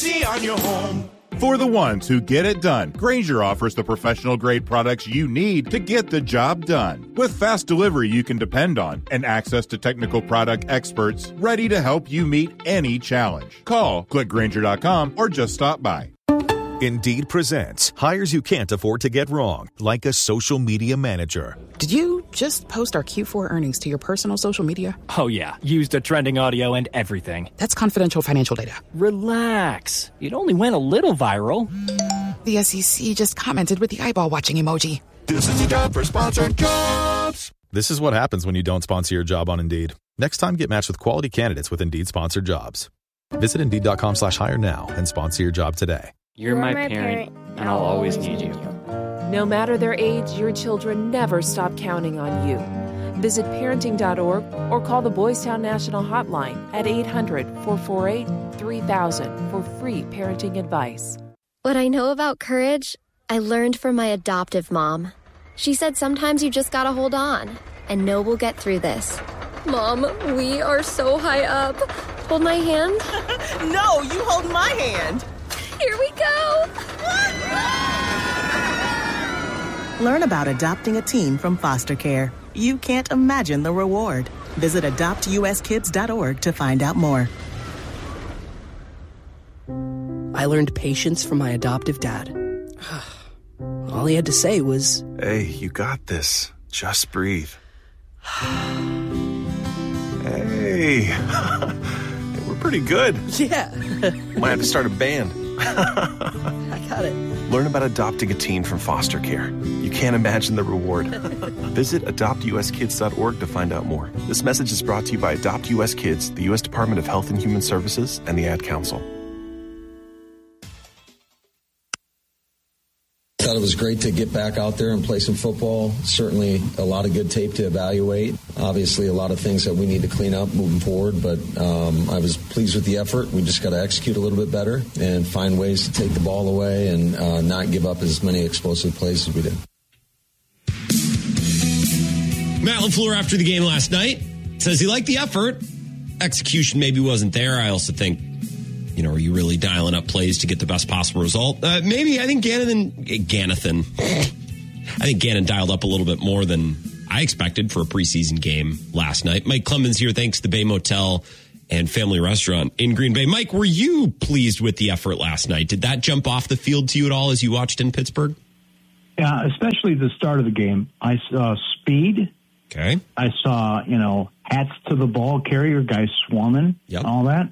easy on your home. For the ones who get it done, Grainger offers the professional-grade products you need to get the job done. With fast delivery you can depend on and access to technical product experts ready to help you meet any challenge. Call, click Grainger.com, or just stop by. Indeed presents hires you can't afford to get wrong, like a social media manager. Did you just post our Q4 earnings to your personal social media? Oh, yeah. Used a trending audio and everything. That's confidential financial data. Relax. It only went a little viral. The SEC just commented with the eyeball watching emoji. This is a job for Sponsored Jobs. This is what happens when you don't sponsor your job on Indeed. Next time, get matched with quality candidates with Indeed Sponsored Jobs. Visit Indeed.com/hire now and sponsor your job today. You're my parent, and I'll always need you. No matter their age, your children never stop counting on you. Visit parenting.org or call the Boys Town National Hotline at 800-448-3000 for free parenting advice. What I know about courage, I learned from my adoptive mom. She said sometimes you just gotta hold on and know we'll get through this. Mom, we are so high up. Hold my hand. No, you hold my hand. Here we go! Learn about adopting a teen from foster care. You can't imagine the reward. Visit adoptuskids.org to find out more. I learned patience from my adoptive dad. All he had to say was, "Hey, you got this. Just breathe." Hey, we're pretty good. Yeah. Might have to start a band. I got it. Learn about adopting a teen from foster care. You can't imagine the reward. Visit adoptuskids.org to find out more. This message is brought to you by Adopt US Kids, the U.S. Department of Health and Human Services, and the Ad Council. Thought it was great to get back out there and play some football. Certainly a lot of good tape to evaluate. Obviously a lot of things that we need to clean up moving forward, but I was pleased with the effort. We just got to execute a little bit better and find ways to take the ball away and not give up as many explosive plays as we did. Matt LaFleur after the game last night says he liked the effort. Execution maybe wasn't there. I also think, are you really dialing up plays to get the best possible result? Maybe. I think Gannon dialed up a little bit more than I expected for a preseason game last night. Mike Clemens here, thanks to Bay Motel and Family Restaurant in Green Bay. Mike, were you pleased with the effort last night? Did that jump off the field to you at all as you watched in Pittsburgh? Yeah, especially the start of the game. I saw speed. Okay. I saw, hats to the ball carrier, guys swarming, all that.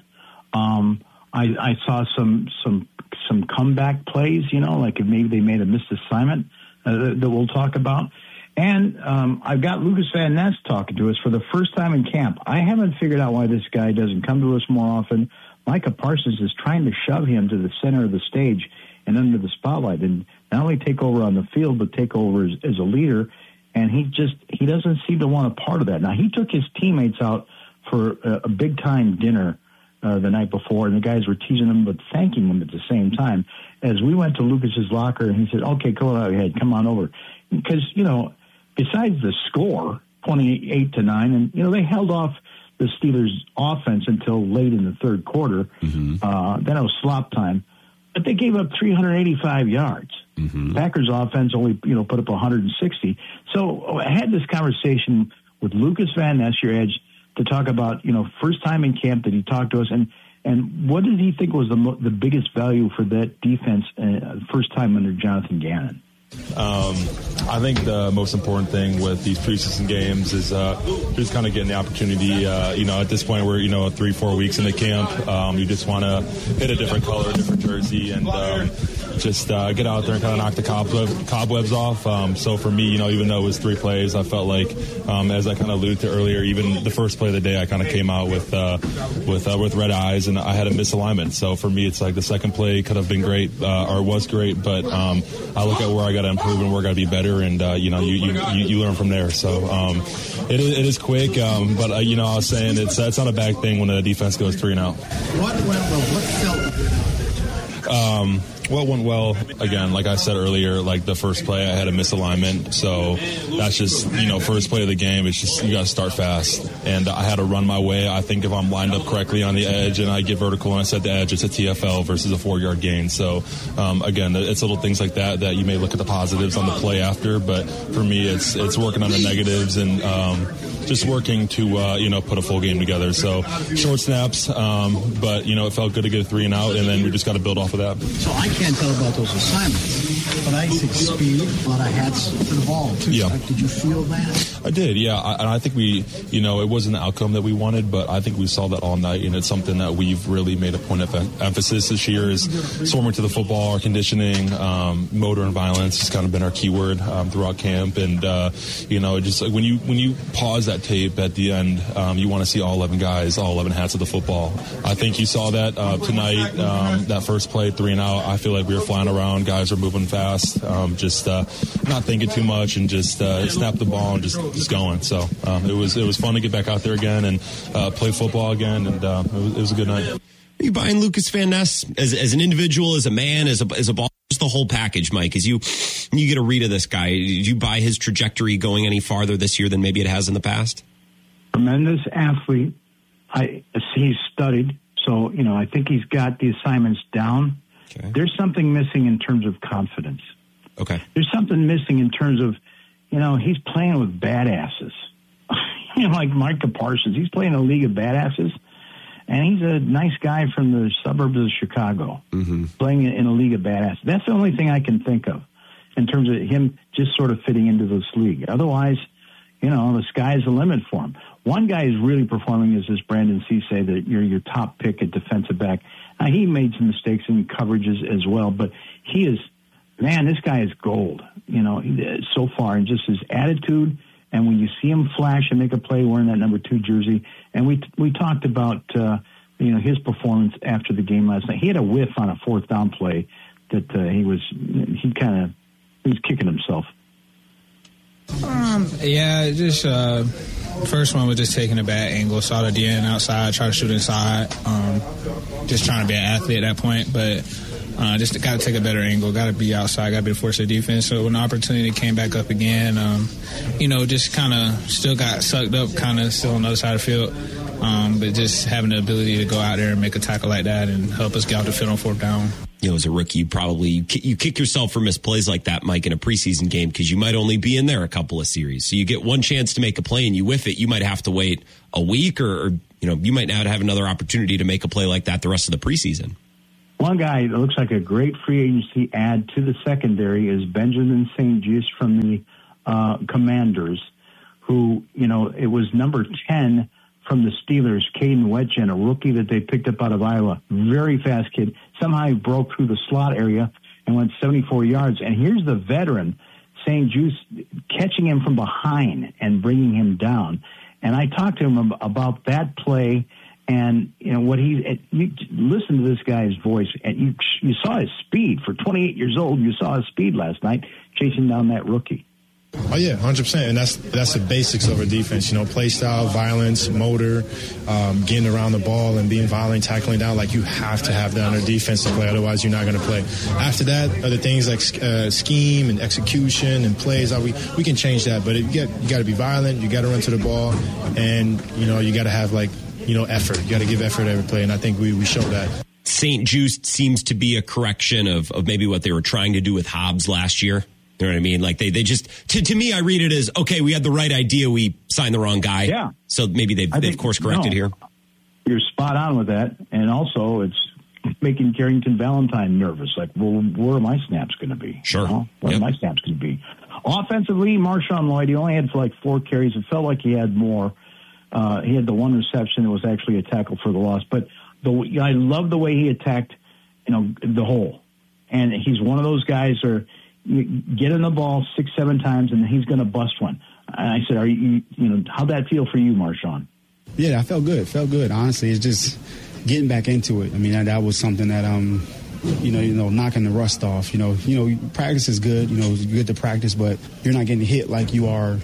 I saw some comeback plays, like if maybe they made a missed assignment that we'll talk about. And I've got Lucas Van Ness talking to us for the first time in camp. I haven't figured out why this guy doesn't come to us more often. Micah Parsons is trying to shove him to the center of the stage and under the spotlight and not only take over on the field, but take over as a leader. And he doesn't seem to want a part of that. Now, he took his teammates out for a big-time dinner the night before, and the guys were teasing him but thanking him at the same time. As we went to Lucas's locker, and he said, "Okay, go ahead, come on over." Because, besides the score, 28-9, and, they held off the Steelers' offense until late in the third quarter. Mm-hmm. Then it was slop time. But they gave up 385 yards. Mm-hmm. Packers' offense only, put up 160. So I had this conversation with Lucas Van Ness, your edge, to talk about, first time in camp that he talked to us, and what did he think was the biggest value for that defense first time under Jonathan Gannon? I think the most important thing with these preseason games is just kind of getting the opportunity. At this point, we're 3-4 weeks into camp. You just want to hit a different color, a different jersey, and just get out there and kind of knock the cobwebs off. So for me, even though it was 3 plays, I felt like, as I kind of alluded to earlier, even the first play of the day, I kind of came out with red eyes, and I had a misalignment. So for me, it's like the second play could have been great or was great, but I look at where I got to improve and where I got to be better, and you learn from there. So it is quick, but I was saying it's not a bad thing when the defense goes 3 and out. What went well? What felt good? Well, it went well. Again, like I said earlier, like the first play, I had a misalignment. So that's just, first play of the game. It's just, you got to start fast. And I had to run my way. I think if I'm lined up correctly on the edge and I get vertical and I set the edge, it's a TFL versus a 4-yard gain. So, again, it's little things like that you may look at the positives on the play after. But for me, it's working on the negatives and just working to, put a full game together. So short snaps, but, it felt good to get a 3 and out. And then we just got to build off of that. So I can't tell about those assignments, but I see speed, a lot of hats to the ball, too. Yeah. Did you feel that? I did, yeah. I think we, it wasn't the outcome that we wanted, but I think we saw that all night, and it's something that we've really made a point of emphasis this year is swarming to the football, our conditioning, motor and violence has kind of been our keyword throughout camp, and, just like when you pause that tape at the end, you want to see all 11 guys, all 11 hats of the football. I think you saw that tonight, that first play, 3 and out. I feel like we were flying around, guys were moving fast, just not thinking too much, and just snap the ball and just going. So it was fun to get back out there again and play football again, and it was a good night. Are you buying Lucas Van Ness as an individual, as a man, as a ball, just the whole package, Mike? As you get a read of this guy, did you buy his trajectory going any farther this year than maybe it has in the past? Tremendous athlete. He's studied, so I think he's got the assignments down. Okay. There's something missing in terms of confidence. Okay. There's something missing in terms of, he's playing with badasses. Like Micah Parsons. He's playing a league of badasses, and he's a nice guy from the suburbs of Chicago, playing in a league of badasses. That's the only thing I can think of in terms of him just sort of fitting into this league. Otherwise, the sky's the limit for him. One guy who's really performing is this Brandon Cisse, that you're your top pick at defensive back. Now, he made some mistakes in coverages as well, but he is, this guy is gold, so far, and just his attitude. And when you see him flash and make a play wearing that number 2 jersey, and we talked about, his performance after the game last night. He had a whiff on a 4th down play that he was kicking himself. Just first one was just taking a bad angle, saw the DN outside, tried to shoot inside, just trying to be an athlete at that point, but just got to take a better angle, got to be outside, got to be the force of defense. So when the opportunity came back up again, just kind of still got sucked up, kind of still on the other side of the field, but just having the ability to go out there and make a tackle like that and help us get out the field on 4th down. As a rookie, you kick yourself for missed plays like that, Mike, in a preseason game because you might only be in there a couple of series. So you get one chance to make a play and you whiff it. You might have to wait a week or you might not have another opportunity to make a play like that the rest of the preseason. One guy that looks like a great free agency add to the secondary is Benjamin St. Juste from the Commanders, who, it was number 10 from the Steelers, Caden Wetjen, a rookie that they picked up out of Iowa. Very fast kid. Somehow he broke through the slot area and went 74 yards. And here's the veteran, St. Juste, catching him from behind and bringing him down. And I talked to him about that play and, what you listen to this guy's voice, and you saw his speed. For 28 years old, you saw his speed last night chasing down that rookie. Oh, yeah, 100%. And that's the basics of a defense, play style, violence, motor, getting around the ball and being violent, tackling down. Like, you have to have that on a defense to play, otherwise you're not going to play. After that, other things like scheme and execution and plays, we can change that. But you got to be violent, you got to run to the ball, and, you got to have, effort. You got to give effort every play, and I think we showed that. St. Juste seems to be a correction of maybe what they were trying to do with Hobbs last year. You know what I mean? Like they just, to me, I read it as, okay, we had the right idea. We signed the wrong guy. Yeah. So maybe they've course corrected here. You're spot on with that. And also it's making Carrington Valentine nervous. Like, well, where are my snaps going to be? Sure. Where are my snaps going to be? Offensively, Marshawn Lloyd, he only had 4 carries. It felt like he had more. He had the 1 reception that was actually a tackle for the loss. But I love the way he attacked, the hole. And he's one of those guys who get in the ball 6-7 times and he's going to bust one. And I said, how'd that feel for you, Marshawn? Yeah, I felt good. Honestly, it's just getting back into it. I mean, that was something that, knocking the rust off. Practice is good. It's good to practice, but you're not getting hit like you are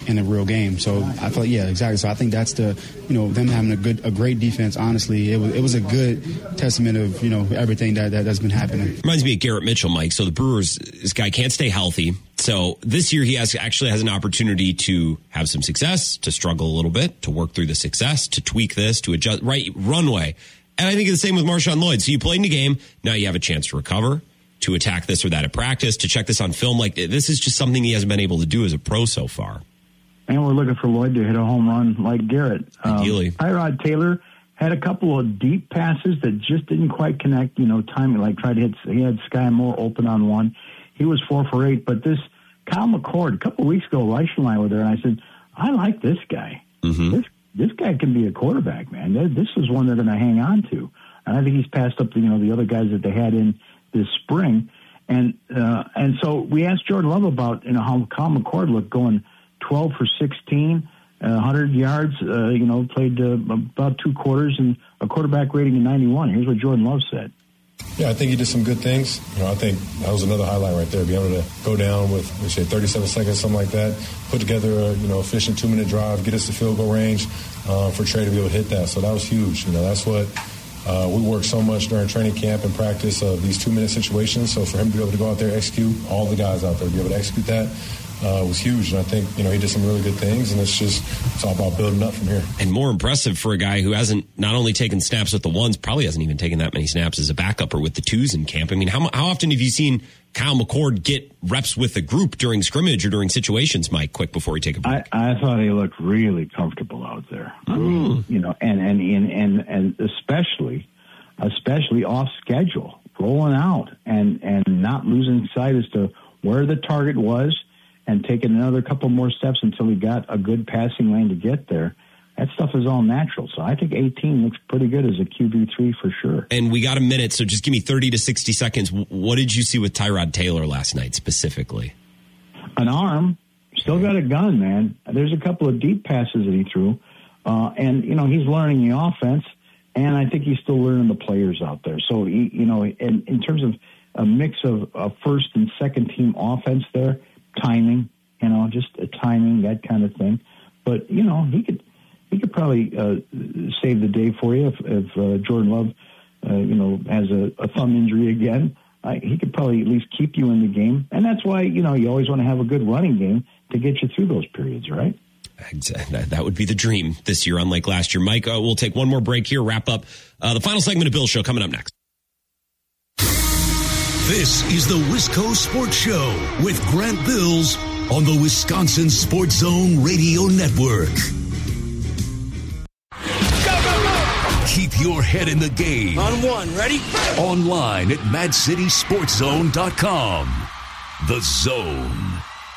in a real game. So I feel like, yeah, exactly. So I think that's them having a great defense. Honestly, it was a good testament of everything that's been happening. Reminds me of Garrett Mitchell, Mike. So the Brewers, this guy can't stay healthy. So this year he actually has an opportunity to have some success, to struggle a little bit, to work through the success, to tweak this, to adjust runway. And I think it's the same with Marshawn Lloyd. So you played in a game, now you have a chance to recover, to attack this or that at practice, to check this on film. Like, this is just something he hasn't been able to do as a pro so far. And we're looking for Lloyd to hit a home run like Garrett. Ideally. Tyrod Taylor had a couple of deep passes that just didn't quite connect, timing, like tried to hit, he had Sky Moore open on one. He was 4 for 8, but this Kyle McCord, a couple of weeks ago, Reich and I were there, and I said, I like this guy. Mm-hmm. This guy can be a quarterback, man. This is one they're going to hang on to. And I think he's passed up the other guys that they had in this spring. And so we asked Jordan Love about how Kyle McCord looked, going 12 for 16, 100 yards, played about 2 quarters and a quarterback rating of 91. Here's what Jordan Love said. Yeah, I think he did some good things. I think that was another highlight right there. Be able to go down with, 37 seconds, something like that, put together a, efficient 2-minute drive, get us to field goal range for Trey to be able to hit that. So that was huge. That's what we worked so much during training camp and practice of these 2-minute situations. So for him to be able to go out there, execute, all the guys out there to be able to execute that, was huge. And I think, he did some really good things, and it's all about building up from here. And more impressive for a guy who hasn't not only taken snaps with the ones, probably hasn't even taken that many snaps as a backup or with the twos in camp. I mean, how often have you seen Kyle McCord get reps with the group during scrimmage or during situations, Mike, quick before he take a break? I thought he looked really comfortable out there. And especially off schedule, rolling out and not losing sight as to where the target was, and taking another couple more steps until he got a good passing lane to get there. That stuff is all natural. So I think 18 looks pretty good as a QB3 for sure. And we got a minute, so just give me 30 to 60 seconds. What did you see with Tyrod Taylor last night specifically? An arm. Still got a gun, man. There's a couple of deep passes that he threw. And he's learning the offense, and I think he's still learning the players out there. So, in terms of a mix of a first and second team offense there, timing, just a timing, that kind of thing. But, he could probably save the day for you if Jordan Love, has a thumb injury again. He could probably at least keep you in the game. And that's why, you always want to have a good running game to get you through those periods, right? That would be the dream this year, unlike last year. Mike, we'll take one more break here, wrap up the final segment of Bill's Show coming up next. This is the Wisco Sports Show with Grant Bills on the Wisconsin Sports Zone Radio Network. Go, go, go! Keep your head in the game. On one, ready? Online at MadCitySportsZone.com. The Zone.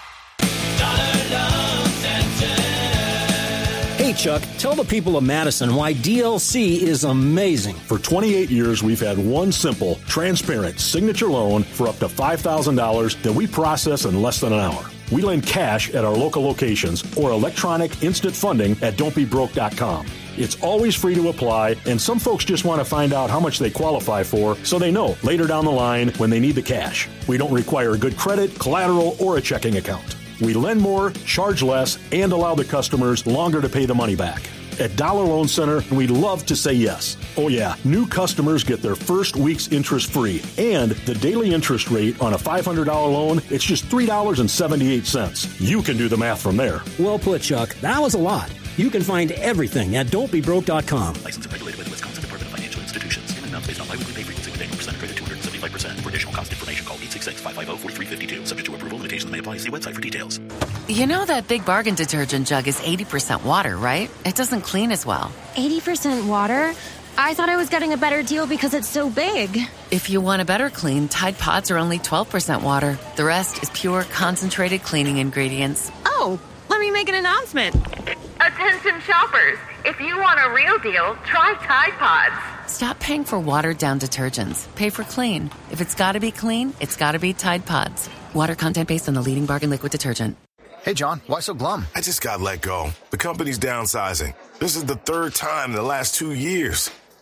Hey, Chuck, tell the people of Madison why DLC is amazing. For 28 years, we've had one simple, transparent signature loan for up to $5,000 that we process in less than an hour. We lend cash at our local locations or electronic instant funding at don'tbebroke.com. It's always free to apply, and some folks just want to find out how much they qualify for so they know later down the line when they need the cash. We don't require good credit, collateral, or a checking account. We lend more, charge less, and allow the customers longer to pay the money back. At Dollar Loan Center, we'd love to say yes. Oh yeah, new customers get their first week's interest free. And the daily interest rate on a $500 loan, it's just $3.78. You can do the math from there. Well put, Chuck. That was a lot. You can find everything at don'tbebroke.com. License and regulated by the Wisconsin Department of Financial Institutions. Payment amounts based on biweekly pay frequency with annual percent credit 275%. For additional cost information, call 866-550-4352. Subject to approval, limitations may apply. See website for details. You know that Big Bargain detergent jug is 80% water, right? It doesn't clean as well. 80% water? I thought I was getting a better deal because it's so big. If you want a better clean, Tide Pods are only 12% water. The rest is pure, concentrated cleaning ingredients. Oh, let me make an announcement. Attention shoppers, if you want a real deal, try Tide Pods. Stop paying for watered-down detergents. Pay for clean. If it's got to be clean, it's got to be Tide Pods. Water content based on the leading bargain liquid detergent. Hey, John, why so glum? I just got let go. The company's downsizing. This is the third time in the last 2 years.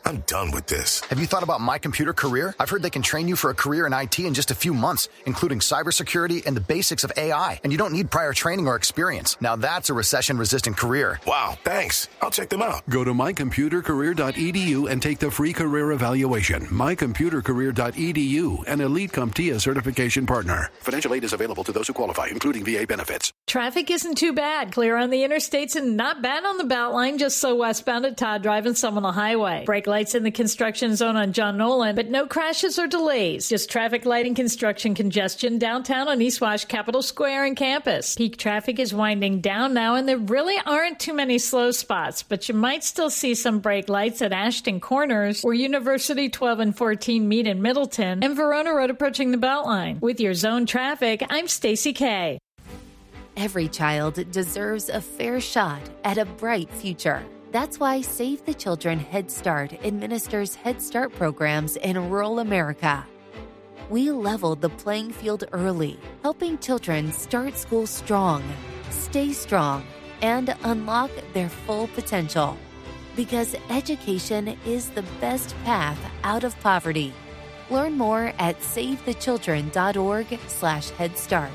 I'm done with this. Have you thought about My Computer Career? I've heard they can train you for a career in IT in just a few months, including cybersecurity and the basics of AI. And you don't need prior training or experience. Now that's a recession-resistant career. Wow, thanks. I'll check them out. Go to mycomputercareer.edu and take the free career evaluation. mycomputercareer.edu, an Elite CompTIA certification partner. Financial aid is available to those who qualify, including VA benefits. Traffic isn't too bad. Clear on the interstates and not bad on the Beltline, just so westbound at Todd Drive and some on the highway. Brake lights in the construction zone on John Nolan, but no crashes or delays. Just traffic light and construction congestion downtown on East Wash, Capitol Square, and Campus. Peak traffic is winding down now, and there really aren't too many slow spots, but you might still see some brake lights at Ashton Corners, where University 12 and 14 meet in Middleton, and Verona Road approaching the Beltline. With your zone traffic, I'm Stacey Kay. Every child deserves a fair shot at a bright future. That's why Save the Children Head Start administers Head Start programs in rural America. We leveled the playing field early, helping children start school strong, stay strong, and unlock their full potential. Because education is the best path out of poverty. Learn more at savethechildren.org/Head Start.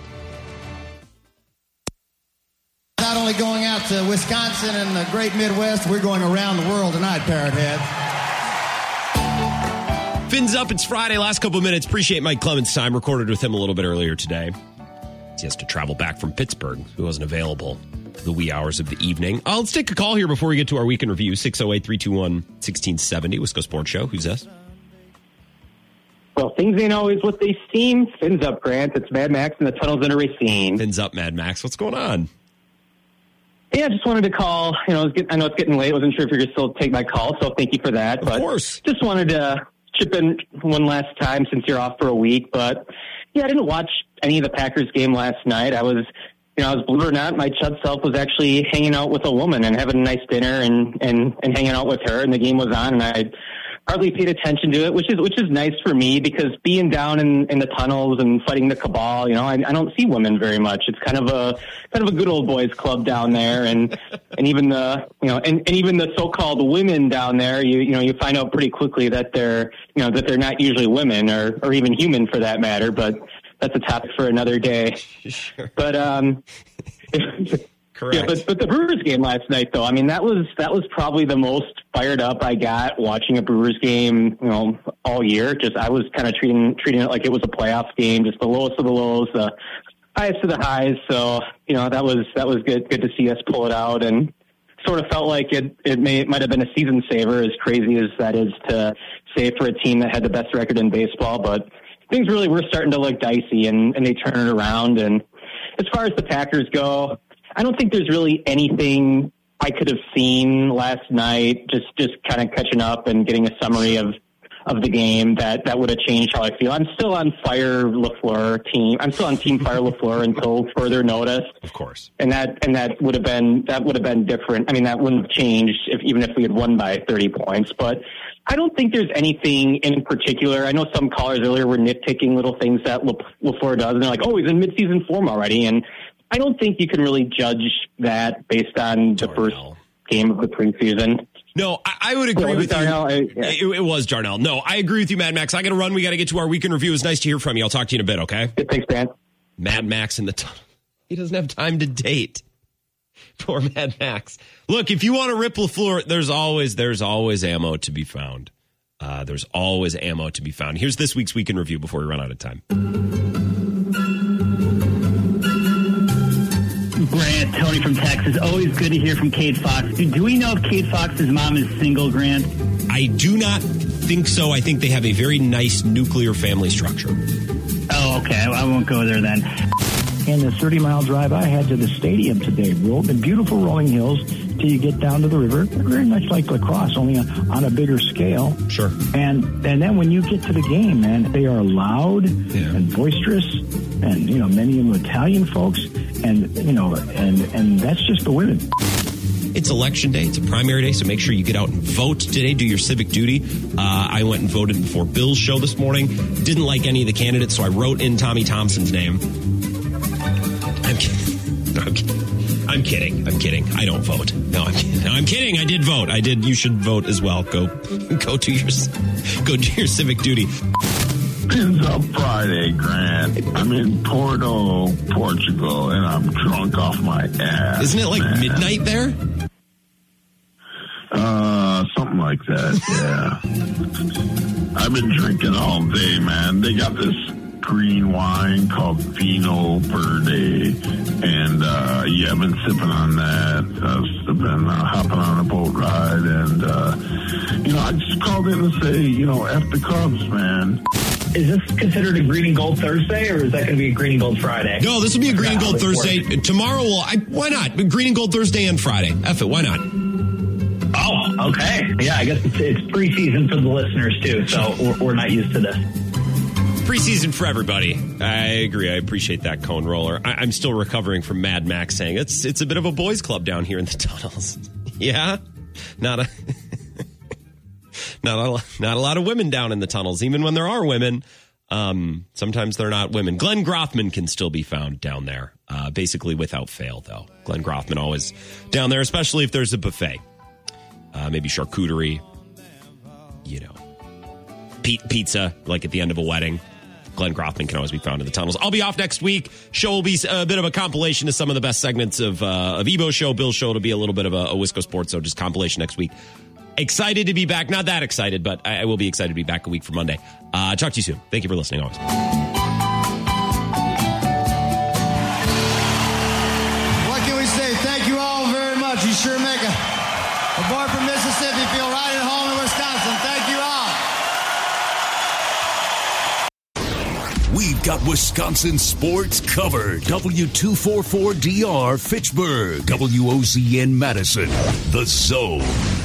Not only going out to Wisconsin and the great Midwest, we're going around the world tonight, Parrot Head. Fins up, it's Friday. Last couple of minutes. Appreciate Mike Clemens' time. Recorded with him a little bit earlier today. He has to travel back from Pittsburgh. He wasn't available for the wee hours of the evening. Let's take a call here before we get to our weekend review. 608-321-1670, Wisco Sports Show. Who's this? Well, things ain't always what they seem. Fins up, Grant. It's Mad Max and the Tunnels Under Racine. Fins up, Mad Max. What's going on? Yeah, I just wanted to call. I know it's getting late. I wasn't sure if you could still take my call, so thank you for that. Of course. Just wanted to chip in one last time since you're off for a week. But, yeah, I didn't watch any of the Packers game last night. I was, believe it or not, my chud self was actually hanging out with a woman and having a nice dinner and hanging out with her, and the game was on, and I hardly paid attention to it, which is nice for me because being down in the tunnels and fighting the cabal, I don't see women very much. It's kind of a good old boys club down there, and even the and even the so-called women down there, you find out pretty quickly that they're not usually women or even human for that matter. But that's a topic for another day. Sure. But correct. Yeah, but the Brewers game last night, though, I mean, that was probably the most fired up I got watching a Brewers game, all year. Just I was kind of treating it like it was a playoff game, just the lowest of the lows, the highest of the highs. So that was good to see us pull it out, and sort of felt like it might have been a season saver, as crazy as that is to say for a team that had the best record in baseball. But things really were starting to look dicey, and they turn it around. And as far as the Packers go, I don't think there's really anything I could have seen last night, just kind of catching up and getting a summary of the game that would have changed how I feel. I'm still on Fire LaFleur team. I'm still on Team Fire LaFleur until further notice. Of course. And that would have been different. I mean, that wouldn't have changed even if we had won by 30 points, but I don't think there's anything in particular. I know some callers earlier were nitpicking little things that LaFleur does, and they're like, oh, he's in midseason form already. And I don't think you can really judge that based on the first game of the preseason. No, I would agree with you. It was Darnell. No, I agree with you, Mad Max. I got to run. We got to get to our weekend review. It was nice to hear from you. I'll talk to you in a bit, okay? Thanks, Dan. Mad Max in the tunnel. He doesn't have time to date. Poor Mad Max. Look, if you want to rip LaFleur, there's always ammo to be found. There's always ammo to be found. Here's this week's weekend review before we run out of time. Grant, Tony from Texas. Always good to hear from Kate Fox. Do we know if Kate Fox's mom is single, Grant? I do not think so. I think they have a very nice nuclear family structure. Oh, okay. I won't go there then. And the 30-mile drive I had to the stadium today, the beautiful rolling hills till you get down to the river. Very much like lacrosse, only on a bigger scale. Sure. And then when you get to the game, man, they are loud and boisterous, and many of them Italian folks, and that's just the women. It's election day. It's a primary day, so make sure you get out and vote today. Do your civic duty. I went and voted before Bill's show this morning. Didn't like any of the candidates, so I wrote in Tommy Thompson's name. I'm I'm kidding. I don't vote. No, I'm kidding. I did vote. I did. You should vote as well. Go do your civic duty. It's a Friday, Grant. I'm in Porto, Portugal, and I'm drunk off my ass. Isn't it like midnight there? Something like that, yeah. I've been drinking all day, man. They got this green wine called Vino Verde, and I've been sipping on that. I've been hopping on a boat ride, and I just called in to say, F the Cubs, man. Is this considered a Green and Gold Thursday, or is that going to be a Green and Gold Friday? No, this will be a Green and Gold Thursday. Tomorrow, why not? Green and Gold Thursday and Friday. F it, why not? Oh, okay. Yeah, I guess it's preseason for the listeners, too, so we're not used to this. Preseason for everybody. I agree. I appreciate that, Cone Roller. I'm still recovering from Mad Max saying it's a bit of a boys' club down here in the tunnels. Yeah? Not a lot of women down in the tunnels. Even when there are women, sometimes they're not women. Glenn Grothman can still be found down there, basically without fail, though. Glenn Grothman always down there, especially if there's a buffet. Maybe charcuterie, pizza, like at the end of a wedding. Glenn Grothman can always be found in the tunnels. I'll be off next week. Show will be a bit of a compilation of some of the best segments of Ebo's show. Bill's show will be a little bit of a Wisco Sports, so just compilation next week. Excited to be back. Not that excited, but I will be excited to be back a week from Monday. Talk to you soon. Thank you for listening always. What can we say? Thank you all very much. You sure make a boy from Mississippi feel right at home in Wisconsin. Thank you all. We've got Wisconsin sports covered. W244DR Fitchburg, WOZN Madison, The Zone.